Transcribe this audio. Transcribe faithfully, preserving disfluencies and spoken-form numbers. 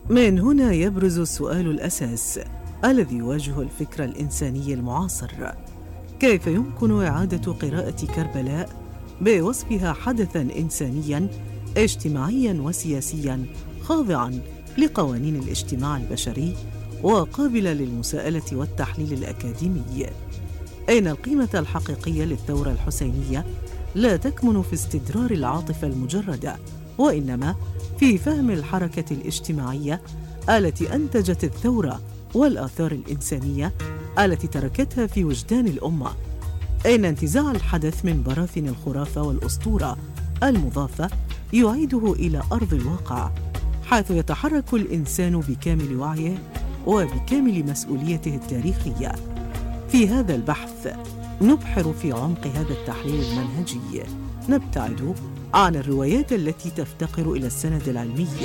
من هنا يبرز السؤال الأساس الذي يواجه الفكر الإنساني المعاصر: كيف يمكن إعادة قراءة كربلاء بوصفها حدثاً إنسانياً اجتماعياً وسياسياً خاضعاً لقوانين الاجتماع البشري وقابلة للمساءلة والتحليل الأكاديمي؟ إن القيمة الحقيقية للثورة الحسينية لا تكمن في استدرار العاطفة المجردة، وإنما في فهم الحركة الاجتماعية التي أنتجت الثورة والآثار الإنسانية التي تركتها في وجدان الأمة. إن انتزاع الحدث من براثن الخرافة والأسطورة المضافة يعيده إلى أرض الواقع، حيث يتحرك الإنسان بكامل وعيه وبكامل مسؤوليته التاريخية. في هذا البحث نبحر في عمق هذا التحليل المنهجي، نبتعد عن الروايات التي تفتقر إلى السند العلمي